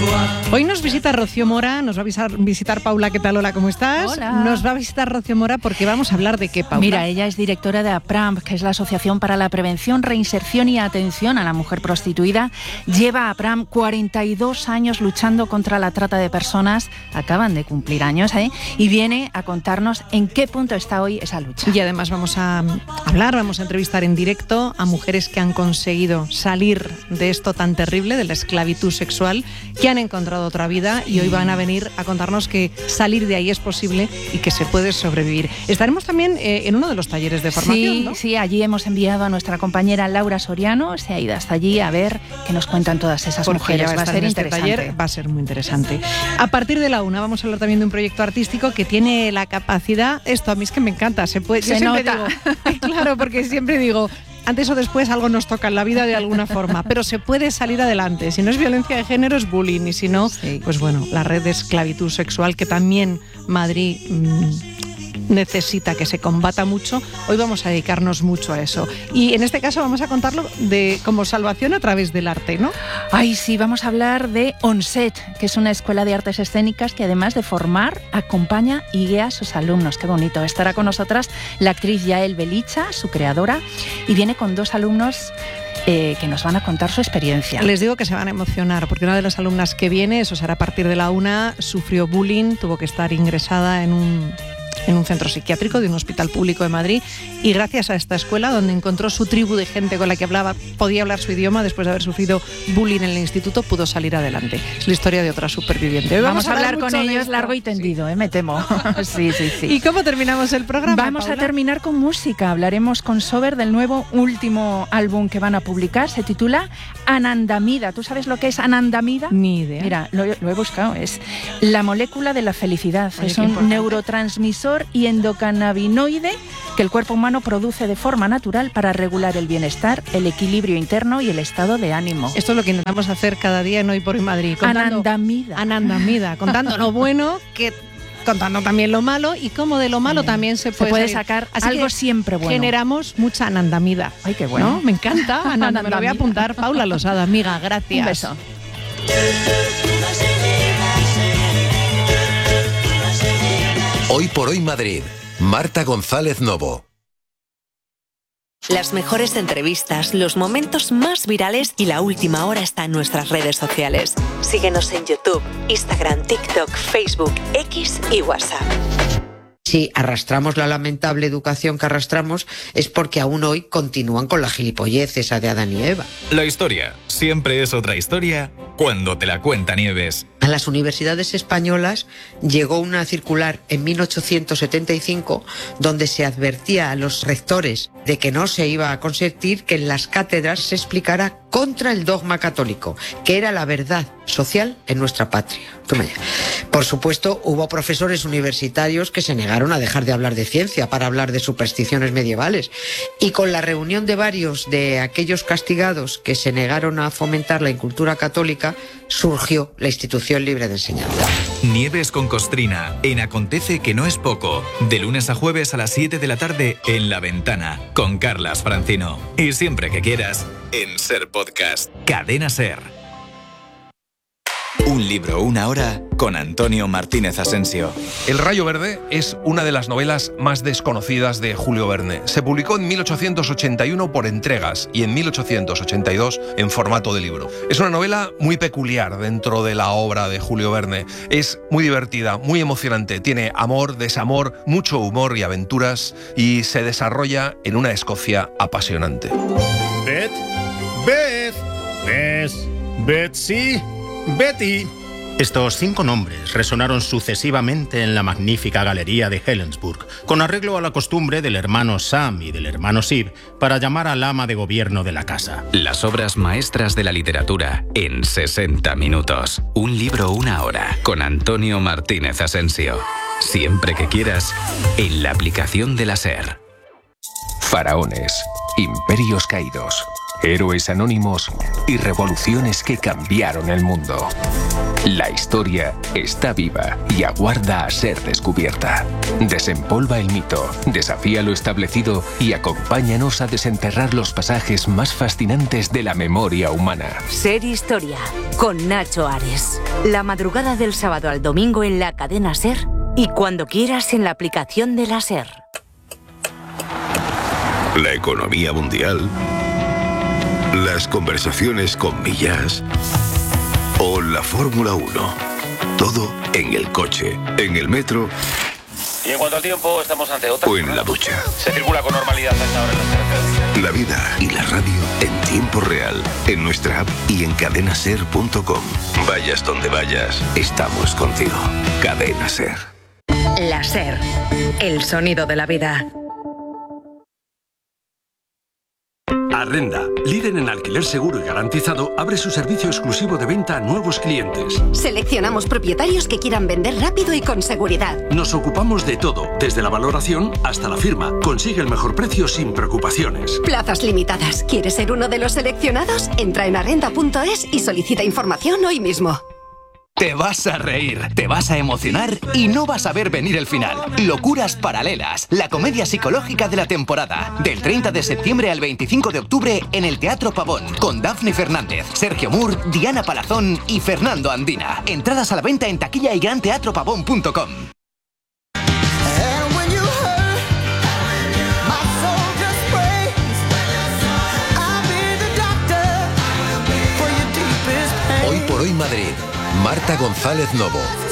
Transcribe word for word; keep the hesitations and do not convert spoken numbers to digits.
Hoy nos visita Rocío Mora, nos va a visitar, visitar Paula. ¿Qué tal? Hola, ¿cómo estás? Hola. Nos va a visitar Rocío Mora porque vamos a hablar de qué, Paula. Mira, ella es directora de APRAM, que es la Asociación para la Prevención, Reinserción y Atención a la Mujer Prostituida. Lleva APRAM cuarenta y dos años luchando contra la trata de personas. Acaban de cumplir años, ¿eh? Y viene a contarnos en qué punto está hoy esa lucha. Y además vamos a hablar, vamos a entrevistar en directo a mujeres que han conseguido salir de esto tan terrible, de la esclavitud sexual, que han encontrado otra vida y hoy van a venir a contarnos que salir de ahí es posible y que se puede sobrevivir. Estaremos también eh, en uno de los talleres de formación, Sí, ¿no? sí, allí hemos enviado a nuestra compañera Laura Soriano, se ha ido hasta allí a ver qué nos cuentan todas esas Porque mujeres. va a, Va a estar ser en este interesante. taller, va a ser muy interesante. A partir de la una vamos a hablar también de un proyecto artístico que tiene la capacidad, esto a mí es que me encanta, se puede, Se yo siempre nota. digo, claro, porque siempre digo, antes o después algo nos toca en la vida de alguna forma, pero se puede salir adelante. Si no es violencia de género, es bullying. Y si no, Sí. pues bueno, la red de esclavitud sexual, que también Madrid mmm, necesita que se combata mucho. Hoy vamos a dedicarnos mucho a eso. Y en este caso vamos a contarlo de como salvación a través del arte, ¿no? Ay, sí, vamos a hablar de Onset, que es una escuela de artes escénicas que además de formar, acompaña y guía a sus alumnos. Qué bonito. Estará con nosotras la actriz Yael Belicha, su creadora, y viene con dos alumnos eh, que nos van a contar su experiencia. Les digo que se van a emocionar, porque una de las alumnas que viene, eso será a partir de la una, sufrió bullying, tuvo que estar ingresada en un... en un centro psiquiátrico de un hospital público de Madrid, y gracias a esta escuela, donde encontró su tribu de gente con la que hablaba, podía hablar su idioma, después de haber sufrido bullying en el instituto, pudo salir adelante. Es la historia de otra superviviente. Hoy Vamos, vamos a hablar con ellos esto. largo y tendido, sí. eh, me temo. sí, sí, sí. ¿Y cómo terminamos el programa, Vamos Paula? a terminar con música. Hablaremos con Sober del nuevo último álbum que van a publicar. Se titula Anandamida. ¿Tú sabes lo que es Anandamida? Ni idea. Mira, lo, lo he buscado. Es la molécula de la felicidad. Oye, es qué un importante. neurotransmisor y endocannabinoide que el cuerpo humano produce de forma natural para regular el bienestar, el equilibrio interno y el estado de ánimo. Esto es lo que intentamos hacer cada día en Hoy por Hoy Madrid. Contando, Anandamida. Anandamida, contando lo bueno, que contando también lo malo, y cómo de lo malo Sí. también se puede, Se puede salir. sacar Así algo que siempre bueno. generamos mucha anandamida. Ay, qué bueno. ¿No? Me encanta, Ananda, me lo voy a apuntar. Paula Losada, amiga, gracias. Un beso. Hoy por Hoy Madrid, Marta González Novo. Las mejores entrevistas, los momentos más virales y la última hora está en nuestras redes sociales. Síguenos en YouTube, Instagram, TikTok, Facebook, X y WhatsApp. Si arrastramos la lamentable educación que arrastramos es porque aún hoy continúan con la gilipollez esa de Adán y Eva. La historia siempre es otra historia cuando te la cuenta Nieves. A las universidades españolas llegó una circular en mil ochocientos setenta y cinco donde se advertía a los rectores de que no se iba a consentir que en las cátedras se explicara contra el dogma católico, que era la verdad social en nuestra patria. Toma ya. Por supuesto, hubo profesores universitarios que se negaron a dejar de hablar de ciencia para hablar de supersticiones medievales. Y con la reunión de varios de aquellos castigados que se negaron a fomentar la incultura católica, surgió la Institución Libre de Enseñanza. Nieves con Costrina, en Acontece que no es poco. De lunes a jueves a las siete de la tarde en La Ventana, con Carlas Francino. Y siempre que quieras, en Ser Podcast. Cadena Ser. Un libro, una hora, con Antonio Martínez Asensio. El Rayo Verde es una de las novelas más desconocidas de Julio Verne. Se publicó en mil ochocientos ochenta y uno por entregas y en mil ochocientos ochenta y dos en formato de libro. Es una novela muy peculiar dentro de la obra de Julio Verne. Es muy divertida, muy emocionante. Tiene amor, desamor, mucho humor y aventuras, y se desarrolla en una Escocia apasionante. Beth, Beth, Beth, Betsy, Betty. Estos cinco nombres resonaron sucesivamente en la magnífica galería de Helensburgh, con arreglo a la costumbre del hermano Sam y del hermano Sid para llamar al ama de gobierno de la casa. Las obras maestras de la literatura en sesenta minutos. Un libro, una hora, con Antonio Martínez Asensio. Siempre que quieras, en la aplicación de la SER. Faraones, imperios caídos, héroes anónimos y revoluciones que cambiaron el mundo. La historia está viva y aguarda a ser descubierta. Desempolva el mito, desafía lo establecido y acompáñanos a desenterrar los pasajes más fascinantes de la memoria humana. Ser Historia, con Nacho Ares. La madrugada del sábado al domingo en la cadena SER y cuando quieras en la aplicación de la SER. La economía mundial, las conversaciones con Millás o la Fórmula uno. Todo en el coche, en el metro. Y en cuanto al tiempo, estamos ante otra. O en la ducha. Se circula con normalidad a esta hora en las carreteras. La vida y la radio en tiempo real, en nuestra app y en cadena ser punto com. Vayas donde vayas, estamos contigo. Cadena SER. La SER, el sonido de la vida. Arrenda, líder en alquiler seguro y garantizado, abre su servicio exclusivo de venta a nuevos clientes. Seleccionamos propietarios que quieran vender rápido y con seguridad. Nos ocupamos de todo, desde la valoración hasta la firma. Consigue el mejor precio sin preocupaciones. Plazas limitadas. ¿Quieres ser uno de los seleccionados? Entra en arrenda punto es y solicita información hoy mismo. Te vas a reír, te vas a emocionar y no vas a ver venir el final. Locuras Paralelas, la comedia psicológica de la temporada. Del treinta de septiembre al veinticinco de octubre en el Teatro Pavón, con Dafne Fernández, Sergio Moore, Diana Palazón y Fernando Andina. Entradas a la venta en taquilla y gran teatro pavón punto com. Hoy por hoy Madrid. Marta González Novo.